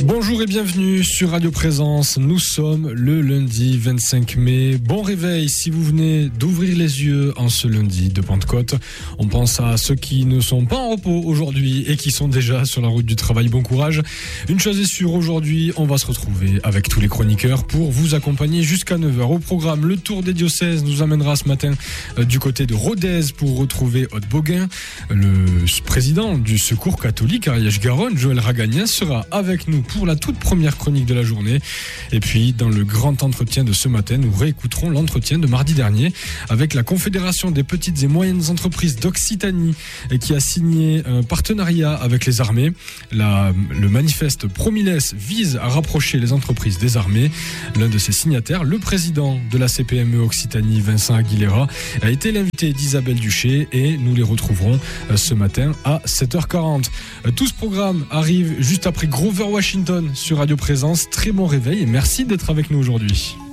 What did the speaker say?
Bonjour et bienvenue sur Radio Présence. Nous sommes le lundi 25 mai. Bon réveil si vous venez d'ouvrir les yeux en ce lundi de Pentecôte. On pense à ceux qui ne sont pas en repos aujourd'hui et qui sont déjà sur la route du travail. Bon courage. Une chose est sûre, aujourd'hui, on va se retrouver avec tous les chroniqueurs pour vous accompagner jusqu'à 9h. Au programme, le tour des diocèses nous amènera ce matin du côté de Rodez pour retrouver Aude Boguin. Le président du Secours catholique Ariège-Garonne, Joël Ragagna, sera avec nous pour la toute première chronique de la journée. Et puis, dans le grand entretien de ce matin, nous réécouterons l'entretien de mardi dernier avec la Confédération des petites et moyennes entreprises d'Occitanie qui a signé un partenariat avec les armées. Le manifeste Promiles vise à rapprocher les entreprises des armées. L'un de ses signataires, le président de la CPME Occitanie, Vincent Aguilera, a été l'invité d'Isabelle Duché et nous les retrouverons ce matin à 7h40. Tout ce programme arrive juste après Grover Washington sur Radio Présence. Très bon réveil et merci d'être avec nous aujourd'hui.